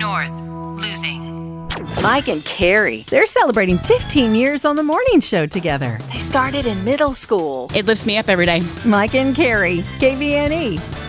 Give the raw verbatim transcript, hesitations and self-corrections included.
North, losing. Mike and Carrie, they're celebrating fifteen years on the morning show together. They started in middle school. It lifts me up every day. Mike and Carrie, K V N E.